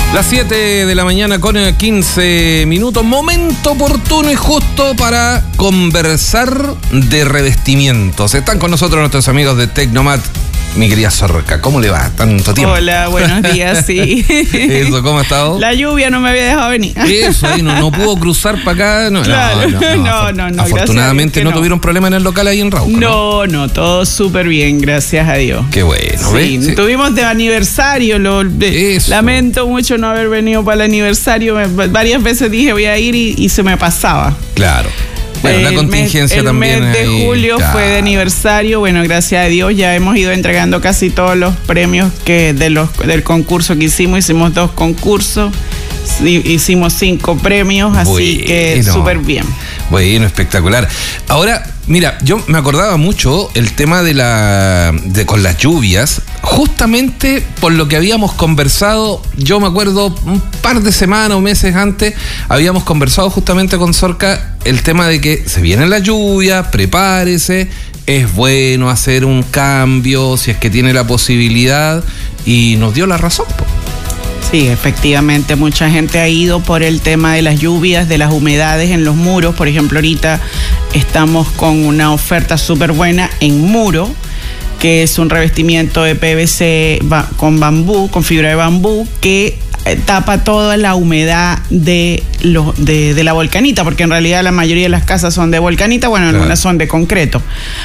Las 7 de la mañana con 15 minutos, momento oportuno y justo para conversar de revestimientos. Están con nosotros nuestros amigos de Tecnomat. Mi querida Zorca, ¿cómo le va? Tanto tiempo. Hola, buenos días, sí. Eso, ¿cómo ha estado? La lluvia no me había dejado venir. Eso, ahí no pudo cruzar para acá. No, claro, no. Afortunadamente no tuvieron problema en el local ahí en Rauca. No, todo súper bien, gracias a Dios. Qué bueno, sí, ¿ves? Sí. Tuvimos de aniversario, lamento mucho no haber venido para el aniversario. Varias veces dije voy a ir y se me pasaba. Claro. Bueno, la contingencia también. El mes de julio fue de aniversario. Bueno, gracias a Dios ya hemos ido entregando casi todos los premios del concurso que hicimos. Hicimos 2 concursos, hicimos 5 premios, así que súper bien. Bueno, espectacular. Ahora, mira, yo me acordaba mucho el tema con las lluvias, justamente por lo que habíamos conversado. Yo me acuerdo un par de semanas o meses antes, habíamos conversado justamente con Zorca el tema de que se viene la lluvia, prepárese, es bueno hacer un cambio si es que tiene la posibilidad, y nos dio la razón, po. Sí, efectivamente, mucha gente ha ido por el tema de las lluvias, de las humedades en los muros. Por ejemplo, ahorita estamos con una oferta súper buena en muro, que es un revestimiento de PVC con bambú, con fibra de bambú, que tapa toda la humedad de la volcanita, porque en realidad la mayoría de las casas son de volcanita, bueno, claro, algunas son de concreto.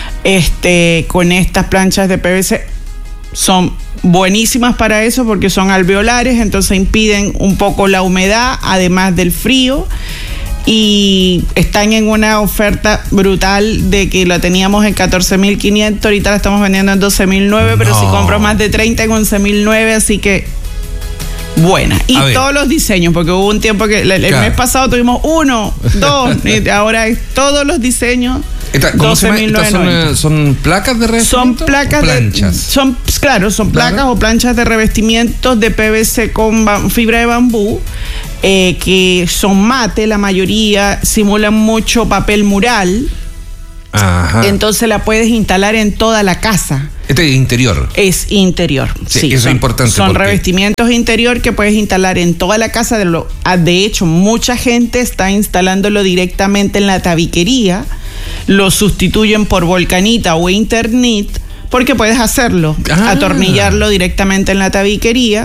Con estas planchas de PVC son buenísimas para eso porque son alveolares, entonces impiden un poco la humedad, además del frío, y están en una oferta brutal de que la teníamos en 14.500, ahorita la estamos vendiendo en 12.900, pero si compro más de 30 en 11.900, así que buena. Y todos los diseños, porque hubo un tiempo que el mes pasado tuvimos 1, 2, y ahora es todos los diseños. ¿Son placas de revestimiento? Son placas planchas. Son placas o planchas de revestimientos de PVC con fibra de bambú, que son mate, la mayoría simulan mucho papel mural. Ajá. Entonces la puedes instalar en toda la casa. Este es interior. Es interior. Sí, eso es importante. Son revestimientos interior que puedes instalar en toda la casa. De hecho, mucha gente está instalándolo directamente en la tabiquería. Lo sustituyen por volcanita o Internet, porque puedes hacerlo, atornillarlo directamente en la tabiquería.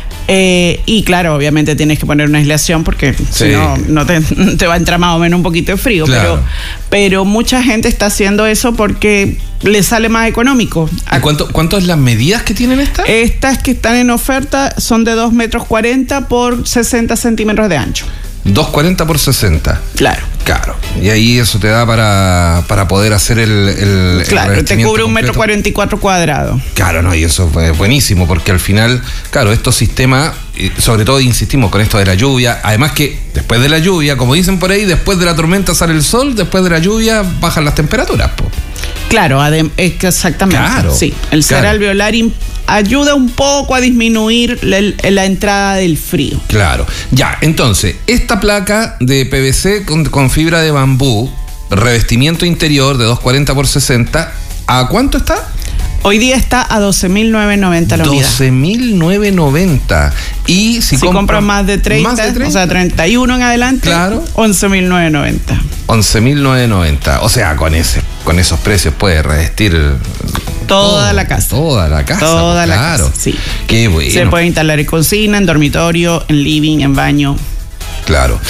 Y claro, obviamente tienes que poner una aislación porque si no te va a entrar más o menos un poquito de frío. Claro. Pero mucha gente está haciendo eso porque le sale más económico. ¿Y cuánto es las medidas que tienen estas? Estas que están en oferta son de 2,40 metros por 60 centímetros de ancho. 2,40 por 60. Claro. Y ahí eso te da para poder hacer el claro, te cubre 1,44 metros cuadrados. Claro, no, y eso es buenísimo, porque al final, claro, estos sistemas, sobre todo insistimos con esto de la lluvia, además que después de la lluvia, como dicen por ahí, después de la tormenta sale el sol, después de la lluvia bajan las temperaturas, po. Claro, exactamente. Claro, sí, el ser alveolar ayuda un poco a disminuir la entrada del frío. Claro. Ya, entonces, esta placa de PVC con fibra de bambú, revestimiento interior de 2,40 por 60, ¿a cuánto está? Hoy día está a 12.990 la unidad. 12.990. Y si compras más de 30, o sea, 31 en adelante, claro, 11.990. 11.990. O sea, con esos precios puedes revestir toda la casa. Toda la casa. Toda la casa, sí. Qué bueno. Se puede instalar en cocina, en dormitorio, en living, en baño. Claro.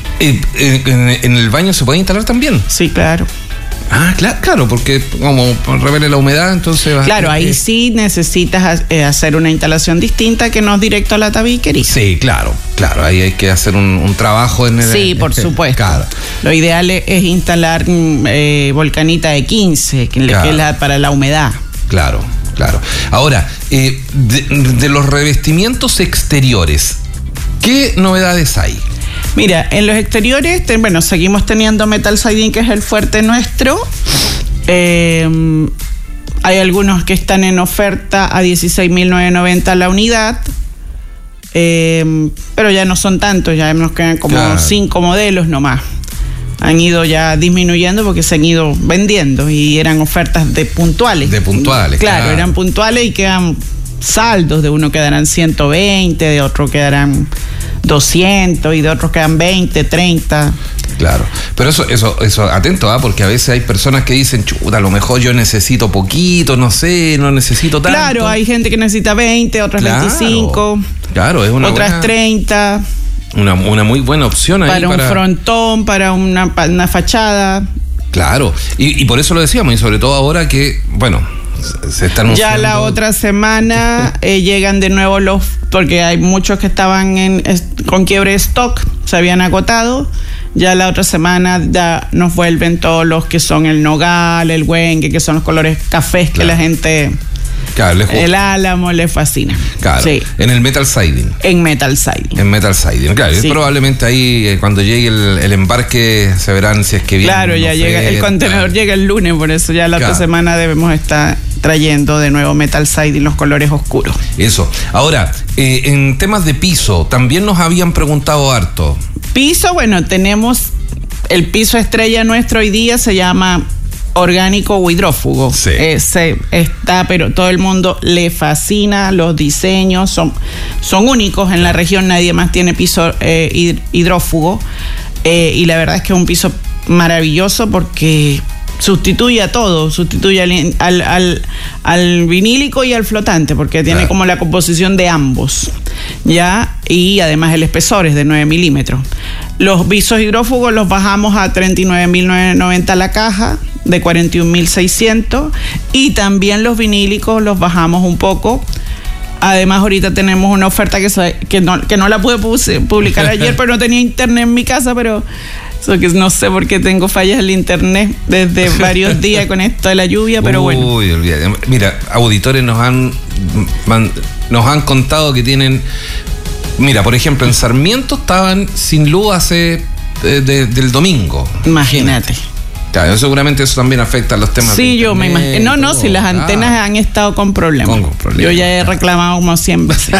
¿En el baño se puede instalar también? Sí, claro. Claro, porque como revele la humedad, entonces... Claro, ahí sí necesitas hacer una instalación distinta que no es directo a la tabiquería. Sí, claro, ahí hay que hacer un trabajo en el... Sí, por supuesto. Claro. Lo ideal es instalar volcanita de 15, que es para la humedad. Claro. Ahora, de los revestimientos exteriores, ¿qué novedades hay? Mira, en los exteriores, seguimos teniendo metal siding, que es el fuerte nuestro. Hay algunos que están en oferta a 16.990 la unidad. Pero ya no son tantos, ya nos quedan como 5 modelos nomás. Han ido ya disminuyendo porque se han ido vendiendo y eran ofertas puntuales. De puntuales, claro. Eran puntuales y quedan saldos, de uno quedarán 120, de otro quedarán 200 y de otros quedan 20, 30. Claro, pero eso atento, porque a veces hay personas que dicen, chuta, a lo mejor yo necesito poquito, no necesito tanto. Claro, hay gente que necesita 20, otras 25. Claro, es una otras 30. Una muy buena opción ahí para un frontón, para una fachada. Claro, y por eso lo decíamos, y sobre todo ahora que, bueno, se están ya la otra semana llegan de nuevo porque hay muchos que estaban con quiebre de stock, se habían agotado. Ya la otra semana ya nos vuelven todos los que son el nogal, el güengue, que son los colores cafés que la gente... Claro, el álamo le fascina. Claro, sí. En el metal siding. En metal siding, claro. Sí. Probablemente ahí cuando llegue el embarque se verán si es que viene. Claro, ya llega, el contenedor llega el lunes, por eso ya la otra semana debemos estar trayendo de nuevo metal siding, los colores oscuros. Eso. Ahora, en temas de piso, también nos habían preguntado harto. Piso, bueno, tenemos el piso estrella nuestro hoy día, se llama orgánico o hidrófugo. Sí. Pero todo el mundo le fascina, los diseños son únicos en la región, nadie más tiene piso hidrófugo, y la verdad es que es un piso maravilloso porque sustituye a todo, sustituye al vinílico y al flotante, porque tiene como la composición de ambos, ¿ya? Y además el espesor es de 9 milímetros. Los pisos hidrófugos los bajamos a 39.990 la caja, de 41.600, y también los vinílicos los bajamos un poco. Además, ahorita tenemos una oferta que no la pude publicar ayer, pero no tenía internet en mi casa, pero que no sé por qué tengo fallas en el internet desde varios días con esto de la lluvia, pero bueno. Uy, olvídate. Mira, auditores nos han contado que tienen... Mira, por ejemplo, en Sarmiento estaban sin luz hace del domingo. Imagínate. Claro, seguramente eso también afecta a los temas. Sí, yo me imagino. No, si las antenas han estado con problemas. Yo ya he reclamado como 100 veces.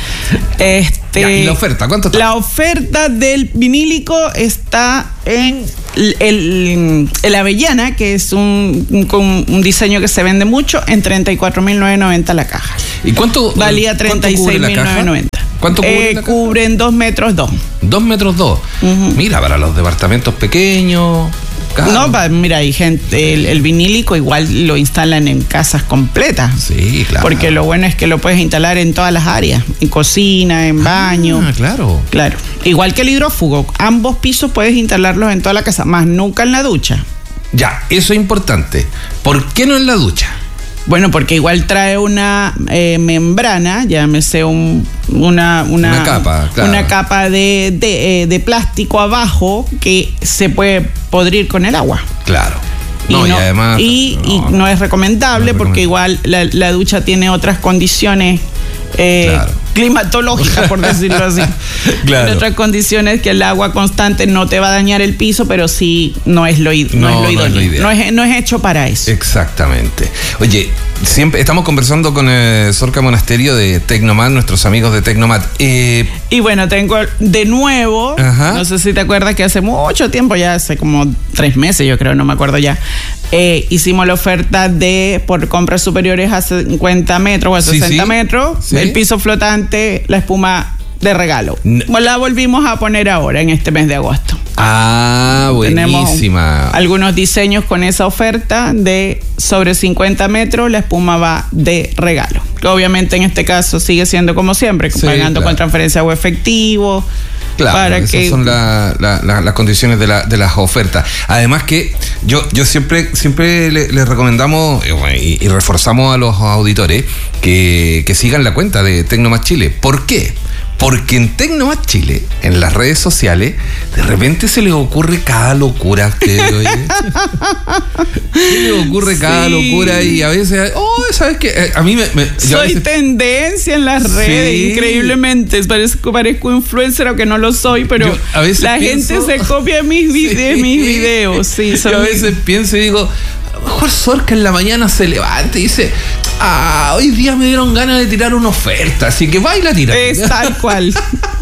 ¿Y la oferta? ¿Cuánto está? La oferta del vinílico está en el Avellana, que es un diseño que se vende mucho, en 34.990 la caja. ¿Y cuánto? Valía 36.990. ¿Cuánto cubre la caja? Cubren 2 metros 2. 2 metros 2. Mira, para los departamentos pequeños. No, mira, hay gente, el vinílico igual lo instalan en casas completas. Sí, claro. Porque lo bueno es que lo puedes instalar en todas las áreas, en cocina, en baño. Claro. Claro. Igual que el hidrófugo, ambos pisos puedes instalarlos en toda la casa, más nunca en la ducha. Ya, eso es importante. ¿Por qué no en la ducha? Bueno, porque igual trae una membrana, llámese una capa, claro. Una capa de plástico abajo que se puede podrir con el agua. Claro. Y además no es recomendable porque igual la ducha tiene otras condiciones climatológicas, por decirlo así. Claro. En otras condiciones que el agua constante no te va a dañar el piso, pero sí no es lo idóneo. No es hecho para eso. Exactamente. Oye, siempre estamos conversando con Zorka Monasterio de Tecnomat, nuestros amigos de Tecnomat. Y bueno, tengo de nuevo, no sé si te acuerdas que hace mucho tiempo, ya hace como 3 meses yo creo, no me acuerdo ya, hicimos la oferta de por compras superiores a 50 metros o a 60 metros, el piso flotante, la espuma de regalo. La volvimos a poner ahora en este mes de agosto. Ah, buenísima. Tenemos algunos diseños con esa oferta de sobre 50 metros, la espuma va de regalo. Que obviamente en este caso sigue siendo como siempre, pagando con transferencia o efectivo. Claro, esas son las condiciones de las ofertas. Además que yo siempre les recomendamos y reforzamos a los auditores que sigan la cuenta de Tecnomat Chile. ¿Por qué? Porque en Tecnomat Chile, en las redes sociales, de repente se les ocurre cada locura a ustedes, oye. Se les ocurre cada locura y a veces, ¿sabes qué? A mí soy tendencia en las redes, increíblemente. Parezco influencer, aunque no lo soy, pero la gente se copia de mis videos. Sí, yo a veces pienso y digo, a lo mejor Zorka en la mañana se levanta y dice, hoy día me dieron ganas de tirar una oferta, así que va y la tira. Es tal cual.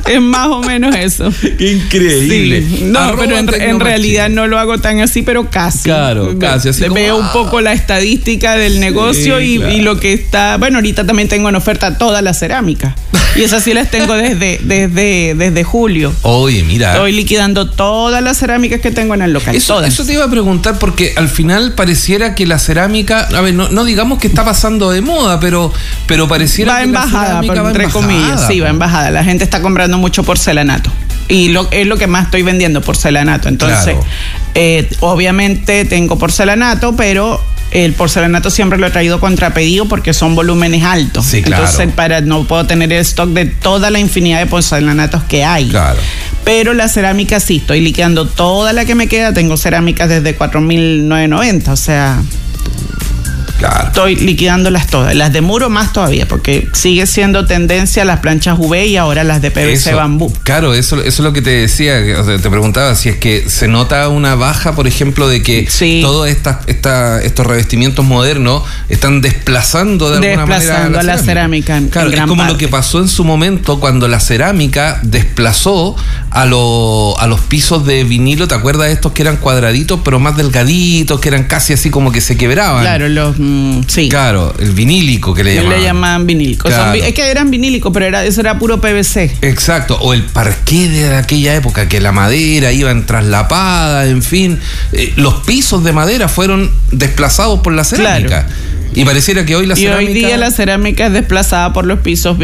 Es más o menos eso. Qué increíble. Sí. No, pero en realidad no lo hago tan así, pero casi. Claro, casi. Así veo un poco la estadística del negocio y lo que está... Bueno, ahorita también tengo en oferta todas las cerámicas. Y esas sí las tengo desde julio. Oye, mira. Estoy liquidando todas las cerámicas que tengo en el local. Eso te iba a preguntar porque al final pareciera que la cerámica... A ver, no digamos que está pasando de moda, pero pareciera va que en bajada, va entre comillas. Sí, va en bajada. La gente está comprando mucho porcelanato. Y es lo que más estoy vendiendo, porcelanato. Entonces, obviamente tengo porcelanato, pero el porcelanato siempre lo he traído contrapedido porque son volúmenes altos. Sí, claro. Entonces, no puedo tener el stock de toda la infinidad de porcelanatos que hay. Claro. Pero la cerámica sí, estoy liquidando toda la que me queda. Tengo cerámicas desde 4.990, o sea... Claro. Estoy liquidándolas todas, las de muro más todavía, porque sigue siendo tendencia las planchas UV y ahora las de PVC bambú. Claro, eso es lo que te decía, o sea, te preguntaba si es que se nota una baja, por ejemplo, de que todos estos revestimientos modernos están desplazando de alguna manera a la cerámica. Claro, es como lo que pasó en su momento cuando la cerámica desplazó a los pisos de vinilo. ¿Te acuerdas de estos que eran cuadraditos pero más delgaditos, que eran casi así como que se quebraban? Claro, sí. Claro, el vinílico que le llamaban. Le llamaban vinílico. Claro. Es que eran vinílicos, pero eso era puro PVC. Exacto. O el parqué de aquella época, que la madera iba traslapada, en fin. Los pisos de madera fueron desplazados por la cerámica. Claro. Y pareciera que hoy la cerámica... Y hoy día la cerámica es desplazada por los pisos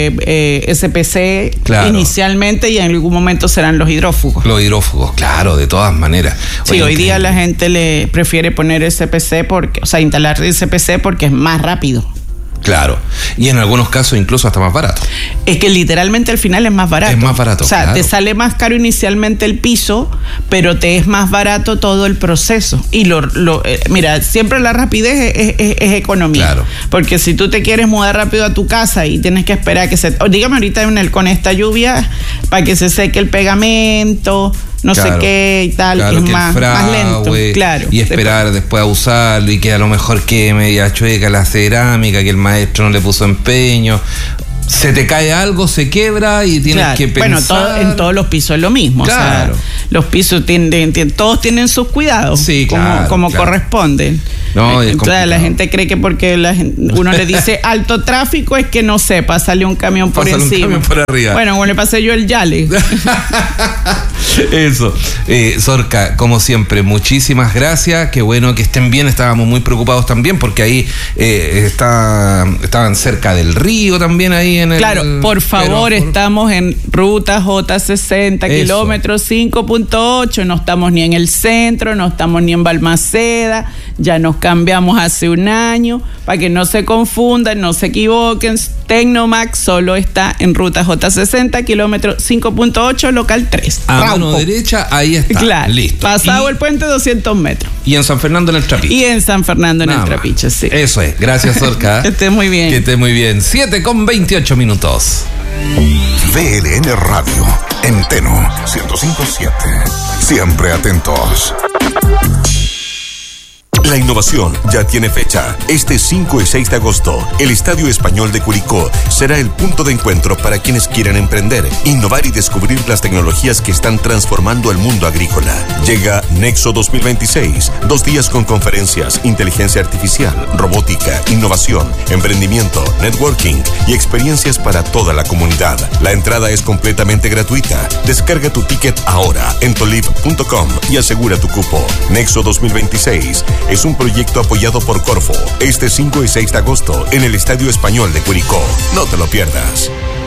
SPC inicialmente, y en algún momento serán los hidrófugos. Los hidrófugos, claro, de todas maneras. Sí, hoy día la gente le prefiere poner SPC instalar SPC porque es más rápido. Claro, y en algunos casos incluso hasta más barato. Es que literalmente al final es más barato. Es más barato, o sea, te sale más caro inicialmente el piso, pero te es más barato todo el proceso. Y mira, siempre la rapidez es economía. Claro. Porque si tú te quieres mudar rápido a tu casa y tienes que esperar que dígame ahorita con esta lluvia, para que se seque el pegamento, sé qué y tal, es más lento, claro. Y esperar después a usarlo y que a lo mejor quede media chueca la cerámica, que el maestro no le puso empeño. Se te cae algo, se quiebra y tienes que pensar. Bueno, en todos los pisos es lo mismo. Claro. O sea, los pisos todos tienen sus cuidados, sí, como corresponden. No, entonces la gente cree que porque uno le dice alto tráfico es que no sé, pásale un camión por encima. Un camión por arriba. Bueno, como le pasé yo el Yale. Eso. Zorka, como siempre, muchísimas gracias. Qué bueno que estén bien. Estábamos muy preocupados también porque ahí estaban cerca del río también ahí en el... Claro, por favor, estamos en ruta J60, kilómetros 5.8, no estamos ni en el centro, no estamos ni en Balmaceda, ya nos cambiamos hace un año, para que no se confundan, no se equivoquen. Tecnomax solo está en ruta J60, kilómetro 5.8, local 3. A mano derecha, ahí está. Claro, listo. Pasado el puente, 200 metros. Y en San Fernando en el Trapiche. Y en San Fernando en el Trapiche, sí. Eso es. Gracias, Zorka. Que estés muy bien. Que estés muy bien. 7:28 minutos. VLN Radio, en Teno 105.7. Siempre atentos. La innovación ya tiene fecha. Este 5 y 6 de agosto, el Estadio Español de Curicó será el punto de encuentro para quienes quieran emprender, innovar y descubrir las tecnologías que están transformando el mundo agrícola. Llega Nexo 2026, 2 días con conferencias, inteligencia artificial, robótica, innovación, emprendimiento, networking y experiencias para toda la comunidad. La entrada es completamente gratuita. Descarga tu ticket ahora en tolib.com y asegura tu cupo. Nexo 2026 es un proyecto apoyado por Corfo. Este 5 y 6 de agosto en el Estadio Español de Curicó. No te lo pierdas.